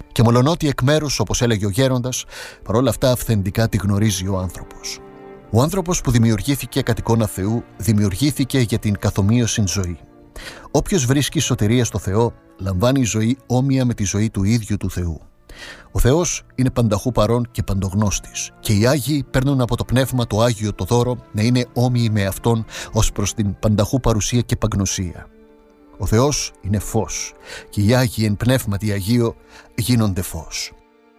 Και μολονότι εκ μέρους, όπως έλεγε ο γέροντας, παρόλα αυτά αυθεντικά τη γνωρίζει ο άνθρωπος. Ο άνθρωπος που δημιουργήθηκε κατ' εικόνα Θεού, δημιουργήθηκε για την καθομοίωσιν ζωή. Όποιος βρίσκει σωτηρία στο Θεό, λαμβάνει ζωή όμοια με τη ζωή του ίδιου του Θεού. Ο Θεός είναι πανταχού παρών και παντογνώστης, και οι Άγιοι παίρνουν από το Πνεύμα το Άγιο το δώρο να είναι όμοιοι με Αυτόν ως προς την πανταχού παρουσία και παγνωσία. Ο Θεός είναι φως, και οι Άγιοι εν πνεύματι Αγίο γίνονται φως.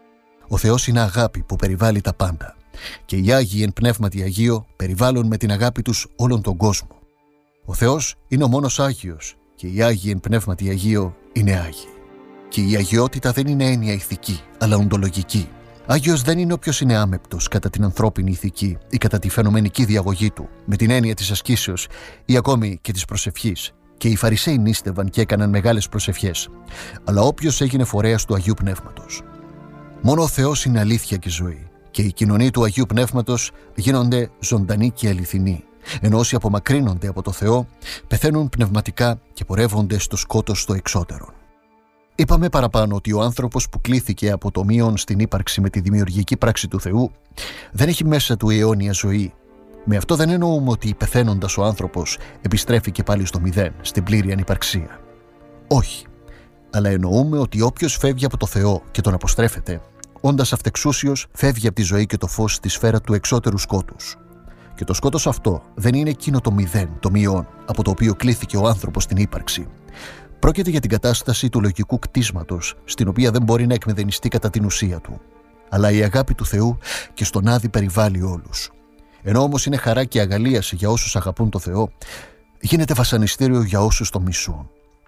Ο Θεός είναι αγάπη που περιβάλλει τα πάντα, και οι Άγιοι εν πνεύματι Αγίο περιβάλλουν με την αγάπη τους όλον τον κόσμο. Ο Θεός είναι ο μόνος Άγιος, και οι Άγιοι εν πνεύματι Αγίο είναι Άγιοι. Και η αγιότητα δεν είναι έννοια ηθική, αλλά οντολογική. Άγιος δεν είναι όποιος είναι άμεπτος κατά την ανθρώπινη ηθική ή κατά τη φαινομενική διαγωγή του, με την έννοια της ασκήσεως ή ακόμη και της προσευχής. Και οι Φαρισαίοι νήστευαν και έκαναν μεγάλες προσευχές, αλλά όποιος έγινε φορέας του Αγίου Πνεύματος. Μόνο ο Θεός είναι αλήθεια και ζωή, και οι κοινωνοί του Αγίου Πνεύματος γίνονται ζωντανοί και αληθινοί, ενώ όσοι απομακρύνονται από το Θεό πεθαίνουν πνευματικά και πορεύονται στο σκότος στο εξώτερο. Είπαμε παραπάνω ότι ο άνθρωπος που κλήθηκε από το μείον στην ύπαρξη με τη δημιουργική πράξη του Θεού δεν έχει μέσα του αιώνια ζωή. Με αυτό δεν εννοούμε ότι πεθαίνοντας ο άνθρωπος επιστρέφει και πάλι στο μηδέν, στην πλήρη ανυπαρξία. Όχι, αλλά εννοούμε ότι όποιος φεύγει από το Θεό και τον αποστρέφεται, όντας αυτεξούσιος, φεύγει από τη ζωή και το φως στη σφαίρα του εξώτερου σκότους. Και το σκότος αυτό δεν είναι εκείνο το μηδέν, το μειόν, από το οποίο κλήθηκε ο άνθρωπος στην ύπαρξη. Πρόκειται για την κατάσταση του λογικού κτίσματος, στην οποία δεν μπορεί να εκμηδενιστεί κατά την ουσία του. Αλλά η αγάπη του Θεού και στον Άδη περιβάλλει όλους. Ενώ όμως είναι χαρά και αγαλίαση για όσους αγαπούν το Θεό, γίνεται βασανιστήριο για όσους το μισούν.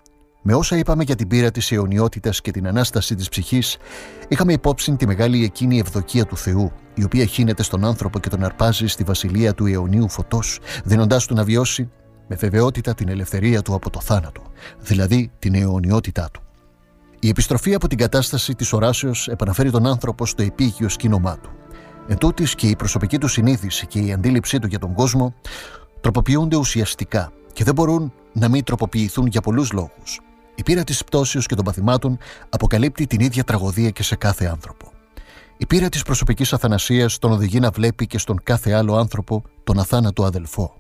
Με όσα είπαμε για την πείρα της αιωνιότητας και την Ανάσταση της ψυχής, είχαμε υπόψη τη μεγάλη εκείνη ευδοκία του Θεού, η οποία χύνεται στον άνθρωπο και τον αρπάζει στη βασιλεία του αιωνίου φωτός, δίνοντάς του να βιώσει με βεβαιότητα την ελευθερία του από το θάνατο, δηλαδή την αιωνιότητά του. Η επιστροφή από την κατάσταση της οράσεως επαναφέρει τον άνθρωπο στο επίγειο σκήνωμά του. Εν τούτοις και η προσωπική του συνείδηση και η αντίληψή του για τον κόσμο τροποποιούνται ουσιαστικά και δεν μπορούν να μην τροποποιηθούν για πολλούς λόγους. Η πείρα της πτώσεως και των παθημάτων αποκαλύπτει την ίδια τραγωδία και σε κάθε άνθρωπο. Η πείρα της προσωπικής αθανασίας τον οδηγεί να βλέπει και στον κάθε άλλο άνθρωπο τον αθάνατο αδελφό.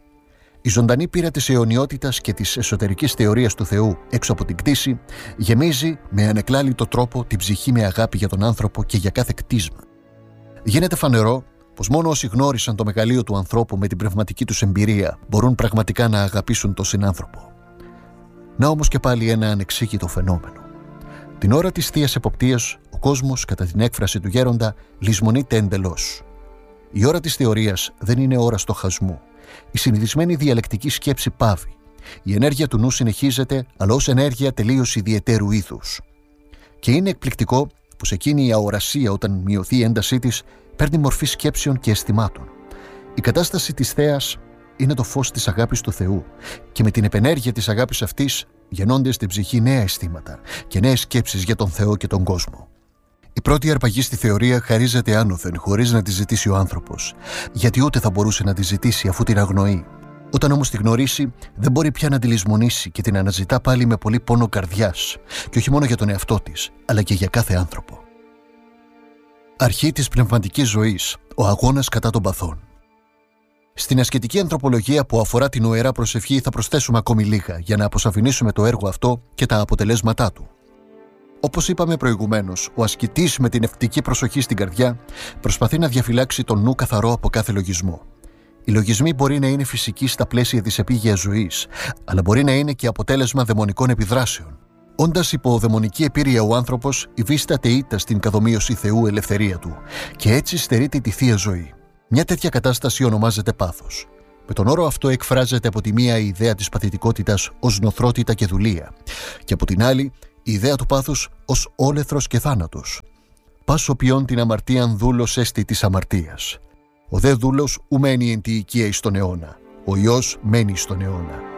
Η ζωντανή πείρα της αιωνιότητας και της εσωτερικής θεωρίας του Θεού έξω από την κτήση γεμίζει με ανεκλάλητο τρόπο την ψυχή με αγάπη για τον άνθρωπο και για κάθε κτίσμα. Γίνεται φανερό πως μόνο όσοι γνώρισαν το μεγαλείο του ανθρώπου με την πνευματική τους εμπειρία μπορούν πραγματικά να αγαπήσουν τον συνάνθρωπο. Να όμως και πάλι ένα ανεξήγητο φαινόμενο. Την ώρα της θείας εποπτείας, ο κόσμος, κατά την έκφραση του γέροντα, λησμονείται εντελώς. Η ώρα της θεωρίας δεν είναι ώρα στοχασμού. Η συνηθισμένη διαλεκτική σκέψη πάβει. Η ενέργεια του νου συνεχίζεται, αλλά ως ενέργεια τελείως ιδιαιτέρου είδους. Και είναι εκπληκτικό πως εκείνη η αορασία, όταν μειωθεί η έντασή της, παίρνει μορφή σκέψεων και αισθημάτων. Η κατάσταση της θέας είναι το φως της αγάπης του Θεού, και με την επενέργεια της αγάπης αυτής γεννώνται στην ψυχή νέα αισθήματα και νέες σκέψεις για τον Θεό και τον κόσμο. Η πρώτη αρπαγή στη θεωρία χαρίζεται άνωθεν, χωρίς να τη ζητήσει ο άνθρωπος, γιατί ούτε θα μπορούσε να τη ζητήσει αφού την αγνοεί. Όταν όμως τη γνωρίσει, δεν μπορεί πια να τη λησμονήσει και την αναζητά πάλι με πολύ πόνο καρδιάς, και όχι μόνο για τον εαυτό της, αλλά και για κάθε άνθρωπο. Αρχή της πνευματικής ζωής, ο αγώνας κατά των παθών. Στην ασκητική ανθρωπολογία που αφορά την οερά προσευχή θα προσθέσουμε ακόμη λίγα για να αποσαφηνίσουμε το έργο αυτό και τα αποτελέσματά του. Όπως είπαμε προηγουμένως, ο ασκητής με την ευτική προσοχή στην καρδιά προσπαθεί να διαφυλάξει τον νου καθαρό από κάθε λογισμό. Οι λογισμοί μπορεί να είναι φυσικοί στα πλαίσια της επίγειας ζωής, αλλά μπορεί να είναι και αποτέλεσμα δαιμονικών επιδράσεων. Όντας υπό δαιμονική επίρρεια ο άνθρωπος, υφίσταται ήττα στην καθομοίωση Θεού ελευθερία του, και έτσι στερείται τη θεία ζωή. Μια τέτοια κατάσταση ονομάζεται πάθος. Με τον όρο αυτό εκφράζεται από τη μία η ιδέα της παθητικότητας ως νοθρότητα και δουλεία, και από την άλλη η ιδέα του πάθους ως όλεθρος και θάνατος. Πας οποίον την αμαρτίαν δούλος έστι της αμαρτίας. Ο δε δούλος ου μένει εν τη οικία εις τον αιώνα, ο Υιός μένει στον αιώνα.